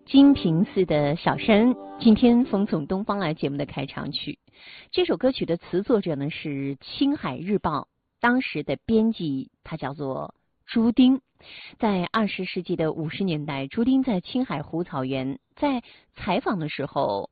金瓶寺的小山，今天风从东方来节目的开场曲。这首歌曲的词作者呢是青海日报当时的编辑，他叫做朱丁。在20世纪的50年代，朱丁在青海湖草原在采访的时候